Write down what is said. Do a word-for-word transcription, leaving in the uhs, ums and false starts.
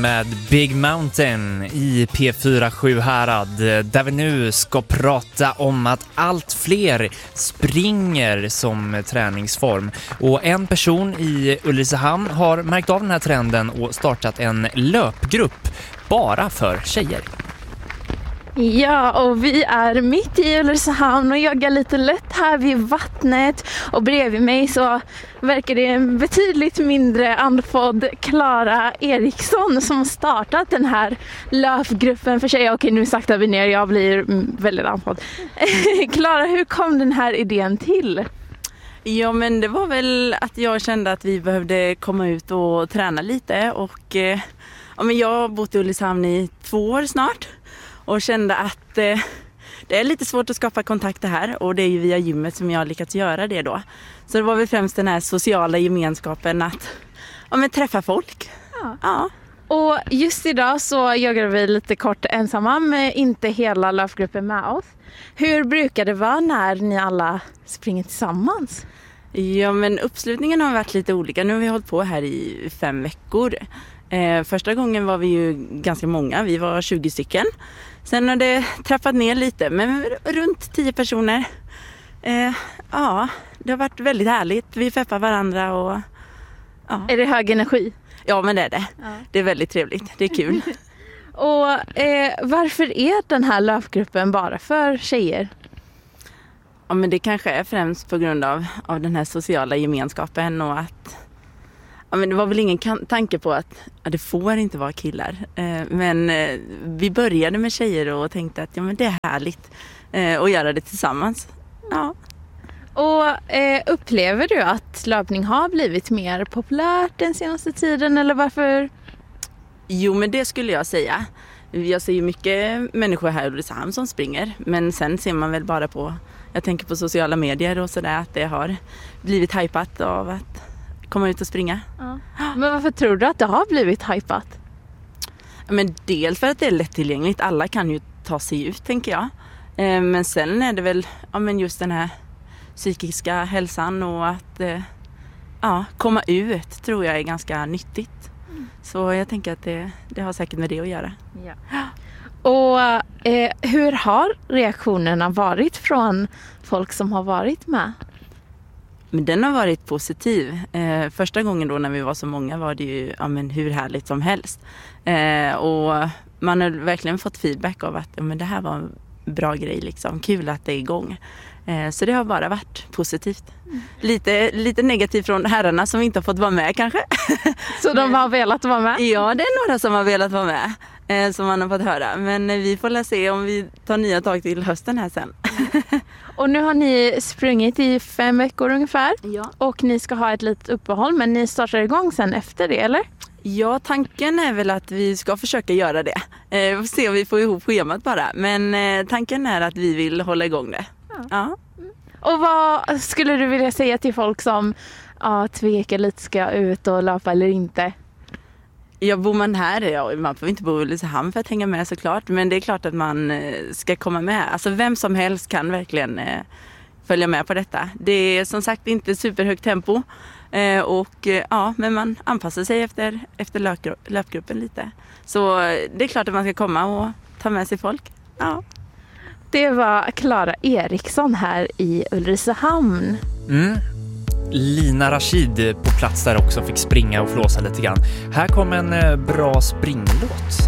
med Big Mountain i P fyra sju Härad, där vi nu ska prata om att allt fler springer som träningsform. Och en person i Ulricehamn har märkt av den här trenden och startat en löpgrupp bara för tjejer. Ja, och vi är mitt i Ulricehamn och joggar lite lätt här vid vattnet, och bredvid mig så verkar det en betydligt mindre andfådd Klara Eriksson som har startat den här löpgruppen för tjejer. Okej, nu saktar vi ner, jag blir väldigt andfådd. Klara, hur kom den här idén till? Ja, men det var väl att jag kände att vi behövde komma ut och träna lite, och eh, ja, men jag har bott i Ulricehamn i två år snart. Och kände att eh, det är lite svårt att skapa kontakter här, och det är ju via gymmet som jag har lyckats göra det då. Så det var väl främst den här sociala gemenskapen att ja, men träffa folk. Ja. Ja. Och just idag så joggar vi lite kort ensamma med inte hela löpgruppen med oss. Hur brukar det vara när ni alla springer tillsammans? Ja, men uppslutningen har varit lite olika. Nu har vi hållit på här i fem veckor. Eh, första gången var vi ju ganska många, vi var tjugo stycken. Sen har det trappat ner lite, men runt tio personer. Eh, ja, det har varit väldigt härligt. Vi peppar varandra och ja. Är det hög energi? Ja, men det är det. Ja. Det är väldigt trevligt, det är kul. Och eh, varför är den här löpgruppen bara för tjejer? Ja, men det kanske är främst på grund av, av den här sociala gemenskapen, och att ja, men det var väl ingen kan- tanke på att ja, det får inte vara killar. Eh, men eh, vi började med tjejer och tänkte att ja, men det är härligt eh, att göra det tillsammans. Ja. Och eh, upplever du att löpning har blivit mer populärt den senaste tiden, eller varför? Jo, men det skulle jag säga. Jag ser ju mycket människor här i Ulricehamn som springer, men sen ser man väl bara på, jag tänker på sociala medier och sådär, att det har blivit hypat av att komma ut och springa. Ja. Men varför tror du att det har blivit hypat? Men dels för att det är lättillgängligt. Alla kan ju ta sig ut, tänker jag. Men sen är det väl ja, men just den här psykiska hälsan, och att ja, komma ut tror jag är ganska nyttigt. Mm. Så jag tänker att det, det har säkert med det att göra. Ja. Och eh, hur har reaktionerna varit från folk som har varit med? Men den har varit positiv. Eh, första gången då när vi var så många var det ju ja, men hur härligt som helst. Eh, och man har verkligen fått feedback av att ja, men det här var en bra grej. Liksom. Kul att det är igång. Eh, så det har bara varit positivt. Mm. Lite, lite negativt från herrarna som inte har fått vara med kanske. Så de har velat vara med? Ja, det är några som har velat vara med. Eh, som man har fått höra. Men eh, vi får la se om vi tar nya tag till hösten här sen. Och nu har ni sprungit i fem veckor ungefär. Ja. Och ni ska ha ett litet uppehåll, men ni startar igång sen efter det, eller? Ja, tanken är väl att vi ska försöka göra det. Eh, vi får se om vi får ihop schemat bara. Men eh, tanken är att vi vill hålla igång det. Ja. Ja. Och vad skulle du vilja säga till folk som ja, tvekar lite, ska ut och löpa eller inte? Ja, bor man här, ja, man får inte bo i Ulricehamn för att hänga med såklart. Men det är klart att man eh, ska komma med. Alltså vem som helst kan verkligen eh, följa med på detta. Det är som sagt inte superhögt tempo. Eh, och eh, ja, men man anpassar sig efter, efter löpgru- löpgruppen lite. Så eh, det är klart att man ska komma och ta med sig folk. Ja. Det var Klara Eriksson här i Ulricehamn. Mm. Lina Rashid på plats där också fick springa och flåsa lite grann. Här kom en bra springlåt.